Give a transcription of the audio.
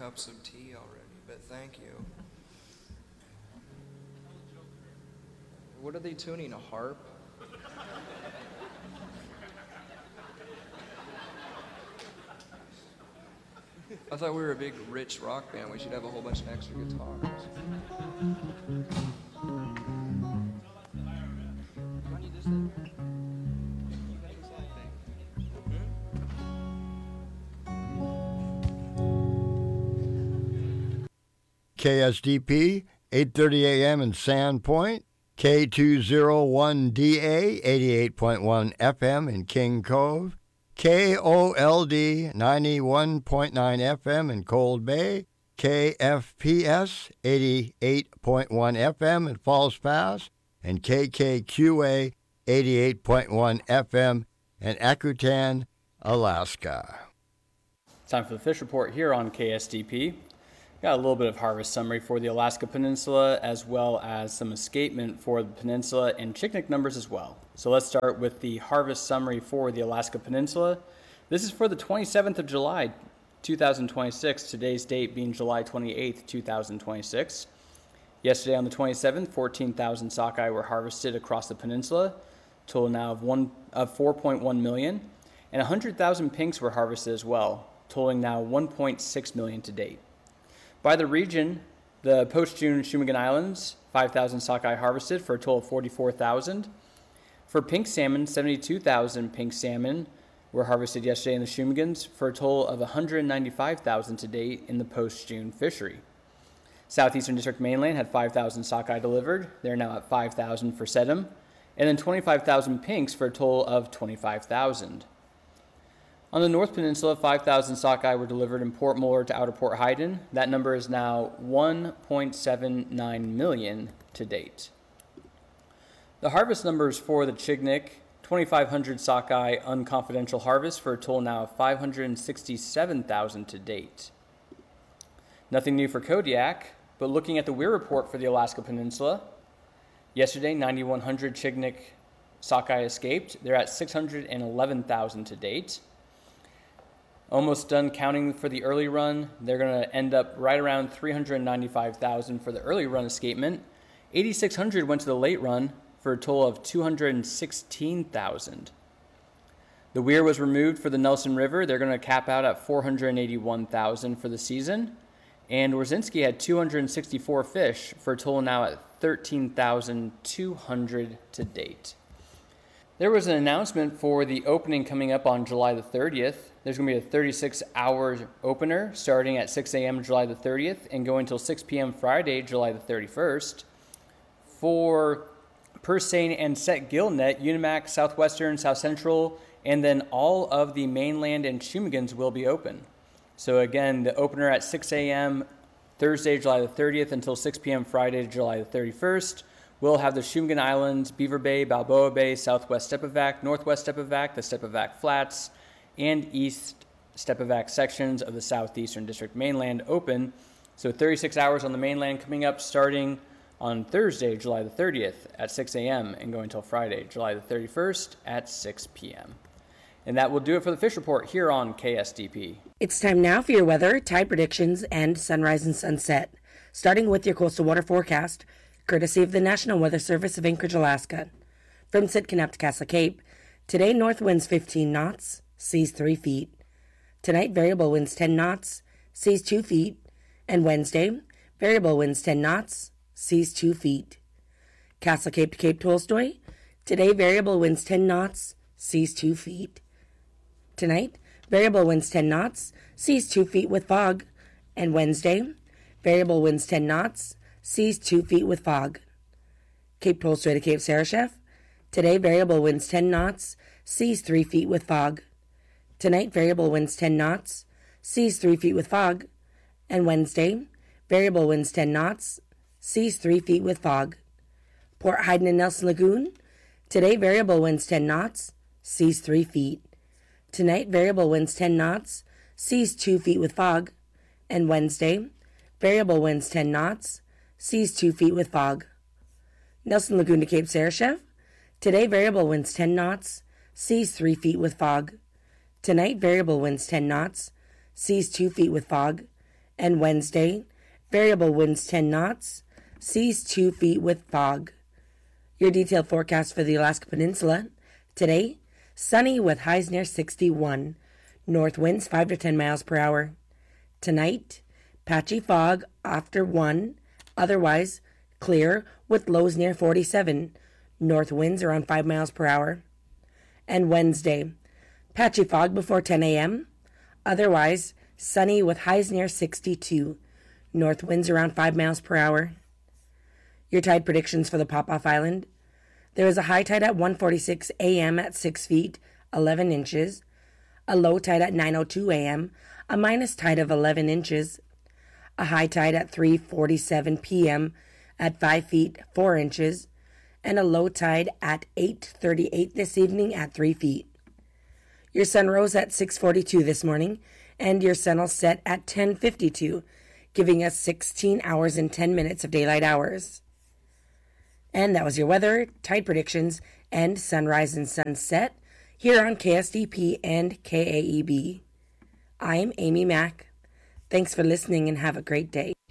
cups of tea already, but thank you. What are they tuning, a harp? I thought we were a big, rich rock band. We should have a whole bunch of extra guitars. KSDP, 8:30 a.m. in Sandpoint, K201DA, 88.1 FM in King Cove, KOLD, 91.9 FM in Cold Bay, KFPS, 88.1 FM in Falls Pass, and KKQA, 88.1 FM in Akutan, Alaska. Time for the fish report here on KSDP. Got a little bit of harvest summary for the Alaska Peninsula, as well as some escapement for the peninsula and Chignik numbers as well. So let's start with the harvest summary for the Alaska Peninsula. This is for the 27th of July, 2026, today's date being July 28th, 2026. Yesterday on the 27th, 14,000 sockeye were harvested across the peninsula, total now of 4.1 million, and 100,000 pinks were harvested as well, totaling now 1.6 million to date. By the region, the post-June Shumagon Islands, 5,000 sockeye harvested for a total of 44,000. For pink salmon, 72,000 pink salmon were harvested yesterday in the Shumagons for a total of 195,000 to date in the post-June fishery. Southeastern District Mainland had 5,000 sockeye delivered. They're now at 5,000 for sedum. And then 25,000 pinks for a total of 25,000. On the North Peninsula, 5,000 sockeye were delivered in Port Muller to Outer Port Heiden. That number is now 1.79 million to date. The harvest numbers for the Chignik, 2,500 sockeye unconfidential harvest for a total now of 567,000 to date. Nothing new for Kodiak, but looking at the Weir report for the Alaska Peninsula, yesterday 9,100 Chignik sockeye escaped. They're at 611,000 to date. Almost done counting for the early run. They're going to end up right around 395,000 for the early run escapement. 8,600 went to the late run for a total of 216,000. The weir was removed for the Nelson River. They're going to cap out at 481,000 for the season. And Wierzinski had 264 fish for a total now at 13,200 to date. There was an announcement for the opening coming up on July the 30th. There's going to be a 36-hour opener starting at 6 a.m. July the 30th and going until 6 p.m. Friday, July the 31st. For Purse Seine and Set Gill Net, Unimac, Southwestern, South Central, and then all of the mainland and Shumagons will be open. So again, the opener at 6 a.m. Thursday, July the 30th until 6 p.m. Friday, July the 31st. We'll have the Shumagon Islands, Beaver Bay, Balboa Bay, Southwest Stepavac, Northwest Stepavac, the Stepavac Flats, and East Stepavac sections of the Southeastern District mainland open. So 36 hours on the mainland coming up starting on Thursday, July the 30th at 6 a.m. and going until Friday, July the 31st at 6 p.m. And that will do it for the fish report here on KSDP. It's time now for your weather, tide predictions, and sunrise and sunset. Starting with your coastal water forecast, courtesy of the National Weather Service of Anchorage, Alaska. From Sitka to Castle Cape, today north winds 15 knots, seas 3 feet. Tonight variable winds 10 knots, seas 2 feet. And Wednesday, variable winds 10 knots, seas 2 feet. Castle Cape to Cape Tolstoy, today variable winds 10 knots, seas 2 feet. Tonight, variable winds 10 knots, seas 2 feet with fog. And Wednesday, variable winds 10 knots, seas 2 feet with fog. Cape Tolstoy to Cape Sarashef, today variable winds 10 knots, seas 3 feet with fog. Tonight, variable winds 10 knots, seas 3 feet with fog. And Wednesday, variable winds 10 knots, seas 3 feet with fog. Port Heiden and Nelson Lagoon, today variable winds 10 knots, seas 3 feet. Tonight, variable winds 10 knots, seas 2 feet with fog. And Wednesday, variable winds 10 knots, seas 2 feet with fog. Nelson Lagoon to Cape Sarashef, today variable winds 10 knots, seas 3 feet with fog. Tonight, variable winds 10 knots, seas 2 feet with fog. And Wednesday, variable winds 10 knots, seas 2 feet with fog. Your detailed forecast for the Alaska Peninsula. Today, sunny with highs near 61, north winds 5 to 10 miles per hour. Tonight, patchy fog after 1, otherwise clear with lows near 47, north winds around 5 miles per hour. And Wednesday, patchy fog before 10 a.m., otherwise sunny with highs near 62, north winds around 5 miles per hour. Your tide predictions for the Pop-Off Island. There is a high tide at 1:46 a.m. at 6 feet, 11 inches, a low tide at 9:02 a.m., a minus tide of 11 inches, a high tide at 3:47 p.m. at 5 feet, 4 inches, and a low tide at 8:38 this evening at 3 feet. Your sun rose at 6:42 this morning, and your sun will set at 10:52, giving us 16 hours and 10 minutes of daylight hours. And that was your weather, tide predictions, and sunrise and sunset here on KSDP and KAEB. I'm Amy Mack. Thanks for listening and have a great day.